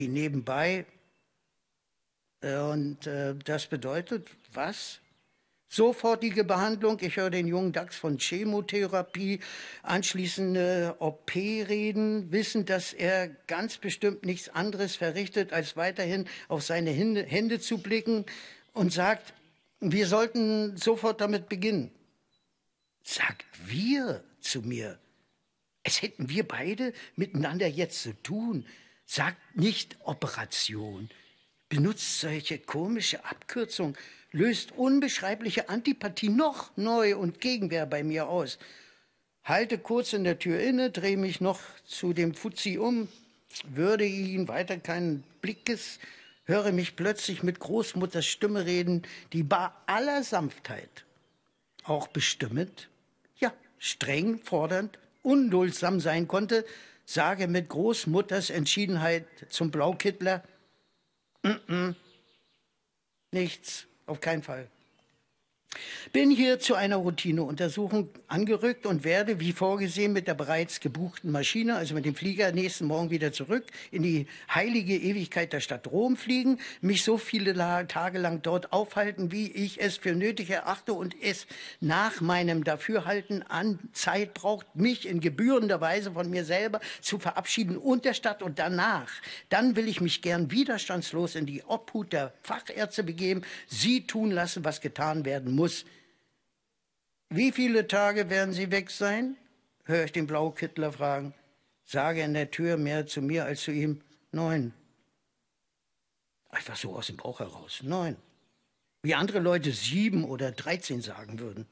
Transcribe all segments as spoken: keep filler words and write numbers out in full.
nebenbei. Und äh, das bedeutet, was? Sofortige Behandlung, ich höre den jungen Dachs von Chemotherapie, anschließende O P reden, wissen, dass er ganz bestimmt nichts anderes verrichtet, als weiterhin auf seine Hände zu blicken und sagt, wir sollten sofort damit beginnen. Sagt wir zu mir, es hätten wir beide miteinander jetzt zu tun. Sagt nicht Operation, benutzt solche komische Abkürzung, löst unbeschreibliche Antipathie noch neu und Gegenwehr bei mir aus. Halte kurz in der Tür inne, drehe mich noch zu dem Fuzzi um, würde ihn weiter keinen Blickes, höre mich plötzlich mit Großmutters Stimme reden, die bei aller Sanftheit, auch bestimmend, ja, streng, fordernd, unduldsam sein konnte, sage mit Großmutters Entschiedenheit zum Blaukittler, mm-mm, nichts. Auf keinen Fall. Bin hier zu einer Routineuntersuchung angerückt und werde, wie vorgesehen, mit der bereits gebuchten Maschine, also mit dem Flieger, nächsten Morgen wieder zurück in die heilige Ewigkeit der Stadt Rom fliegen, mich so viele Tage lang dort aufhalten, wie ich es für nötig erachte und es nach meinem Dafürhalten an Zeit braucht, mich in gebührender Weise von mir selber zu verabschieden und der Stadt. Und danach, dann will ich mich gern widerstandslos in die Obhut der Fachärzte begeben, sie tun lassen, was getan werden muss. Muss. Wie viele Tage werden Sie weg sein? Höre ich den Blaukittler fragen. Sage in der Tür mehr zu mir als zu ihm. Neun. Einfach so aus dem Bauch heraus. Neun. Wie andere Leute sieben oder dreizehn sagen würden.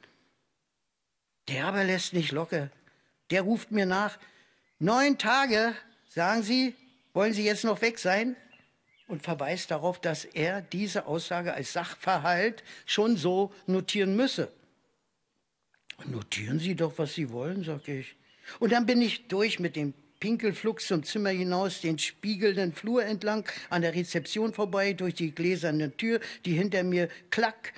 Der aber lässt nicht locker. Der ruft mir nach. Neun Tage, sagen Sie, wollen Sie jetzt noch weg sein? Und verweist darauf, dass er diese Aussage als Sachverhalt schon so notieren müsse. Notieren Sie doch, was Sie wollen, sage ich. Und dann bin ich durch mit dem Pinkelflux zum Zimmer hinaus, den spiegelnden Flur entlang, an der Rezeption vorbei, durch die gläserne Tür, die hinter mir klack,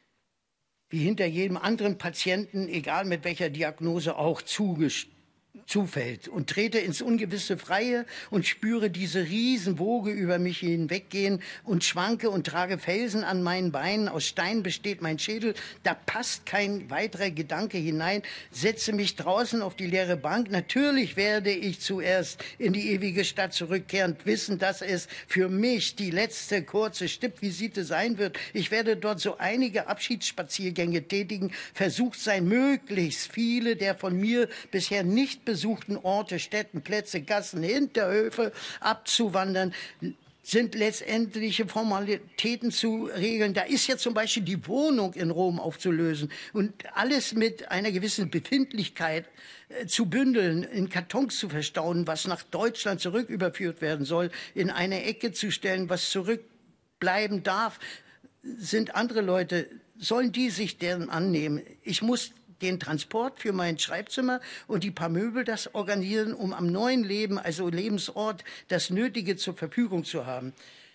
wie hinter jedem anderen Patienten, egal mit welcher Diagnose auch, zugestellt. Zufällt und trete ins ungewisse Freie und spüre diese Riesenwoge über mich hinweggehen und schwanke und trage Felsen an meinen Beinen. Aus Stein besteht mein Schädel, da passt kein weiterer Gedanke hinein. Setze mich draußen auf die leere Bank. Natürlich werde ich zuerst in die ewige Stadt zurückkehren, wissen, dass es für mich die letzte kurze Stippvisite sein wird. Ich werde dort so einige Abschiedsspaziergänge tätigen, versucht sein, möglichst viele der von mir bisher nicht besuchten Orte, Städten, Plätze, Gassen, Hinterhöfe abzuwandern, sind letztendliche Formalitäten zu regeln. Da ist ja zum Beispiel die Wohnung in Rom aufzulösen und alles mit einer gewissen Befindlichkeit äh, zu bündeln, in Kartons zu verstauen, was nach Deutschland zurücküberführt werden soll, in eine Ecke zu stellen, was zurückbleiben darf, sind andere Leute, sollen die sich deren annehmen. Ich muss den Transport für mein Schreibzimmer und die paar Möbel das organisieren, um am neuen Leben, also Lebensort, das Nötige zur Verfügung zu haben.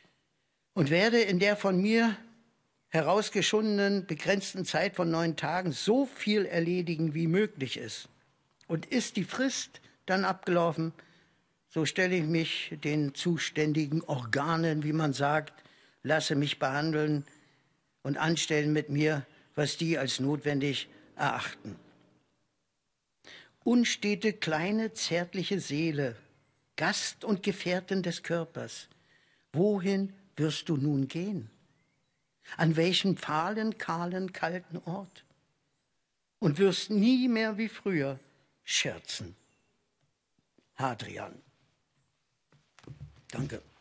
Und werde in der von mir herausgeschundenen, begrenzten Zeit von neun Tagen so viel erledigen, wie möglich ist. Und ist die Frist dann abgelaufen, so stelle ich mich den zuständigen Organen, wie man sagt, lasse mich behandeln und anstellen mit mir, was die als notwendig erachten. Unstete, kleine, zärtliche Seele, Gast und Gefährtin des Körpers, wohin wirst du nun gehen? An welchen fahlen, kahlen, kalten Ort? Und wirst nie mehr wie früher scherzen. Hadrian. Danke.